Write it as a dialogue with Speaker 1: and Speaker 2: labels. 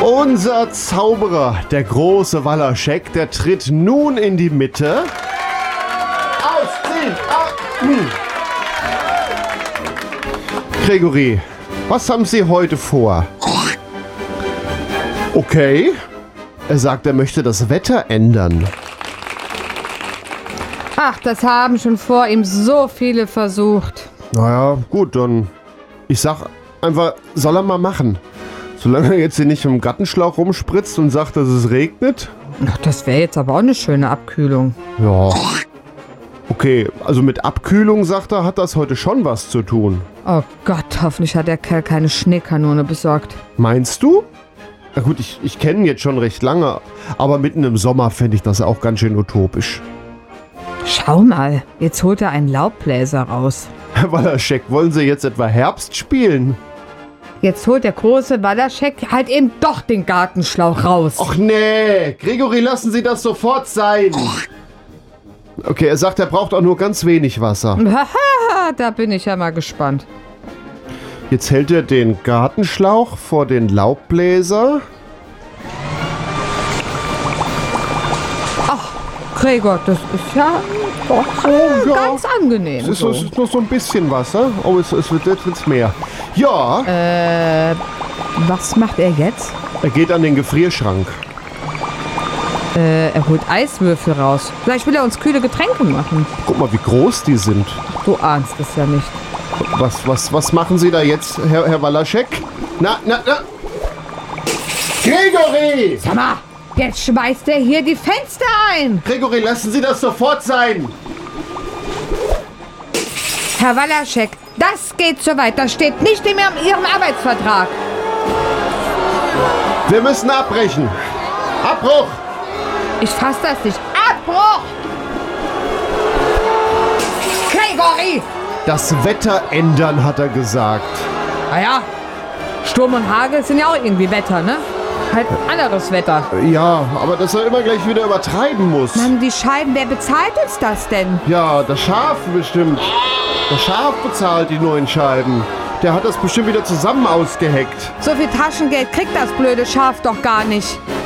Speaker 1: Unser Zauberer, der große Walaschek, der tritt nun in die Mitte. Ausziehen! Gregory, was haben Sie heute vor? Okay. Er sagt, er möchte das Wetter ändern.
Speaker 2: Ach, das haben schon vor ihm so viele versucht.
Speaker 1: Naja, gut, dann... Ich sag einfach, soll er mal machen. Solange er jetzt hier nicht im Gartenschlauch rumspritzt und sagt, dass es regnet.
Speaker 2: Ach, das wäre jetzt aber auch eine schöne Abkühlung.
Speaker 1: Ja. Okay, also mit Abkühlung, sagt er, hat das heute schon was zu tun.
Speaker 2: Oh Gott, hoffentlich hat der Kerl keine Schneekanone besorgt.
Speaker 1: Meinst du? Na gut, ich kenne ihn jetzt schon recht lange, aber mitten im Sommer fände ich das auch ganz schön utopisch.
Speaker 2: Schau mal, jetzt holt er einen Laubbläser raus.
Speaker 1: Herr Walaschek, wollen Sie jetzt etwa Herbst spielen?
Speaker 2: Jetzt holt der große Walaschek halt eben doch den Gartenschlauch raus.
Speaker 1: Och nee, Gregory, lassen Sie das sofort sein. Okay, er sagt, er braucht auch nur ganz wenig Wasser.
Speaker 2: Haha, da bin ich ja mal gespannt.
Speaker 1: Jetzt hält er den Gartenschlauch vor den Laubbläser.
Speaker 2: Ach, Gregor, das ist ja doch ganz angenehm.
Speaker 1: Es ist nur so ein bisschen Wasser. Oh, es wird jetzt mehr. Ja.
Speaker 2: Was macht er jetzt?
Speaker 1: Er geht an den Gefrierschrank.
Speaker 2: Er holt Eiswürfel raus. Vielleicht will er uns kühle Getränke machen.
Speaker 1: Guck mal, wie groß die sind.
Speaker 2: Du ahnst es ja nicht.
Speaker 1: Was machen Sie da jetzt, Herr Walaschek? Na. Gregory!
Speaker 2: Sag mal, jetzt schmeißt er hier die Fenster ein.
Speaker 1: Gregory, lassen Sie das sofort sein.
Speaker 2: Herr Walaschek, das geht so weit. Das steht nicht in Ihrem Arbeitsvertrag.
Speaker 1: Wir müssen abbrechen. Abbruch!
Speaker 2: Ich fass das nicht. Abbruch! Gregory!
Speaker 1: Das Wetter ändern, hat er gesagt.
Speaker 2: Naja, Sturm und Hagel sind ja auch irgendwie Wetter, ne? Halt anderes Wetter.
Speaker 1: Ja, aber dass er immer gleich wieder übertreiben muss.
Speaker 2: Mann, die Scheiben, wer bezahlt uns das denn?
Speaker 1: Ja, das Schaf bestimmt. Das Schaf bezahlt die neuen Scheiben. Der hat das bestimmt wieder zusammen ausgeheckt.
Speaker 2: So viel Taschengeld kriegt das blöde Schaf doch gar nicht.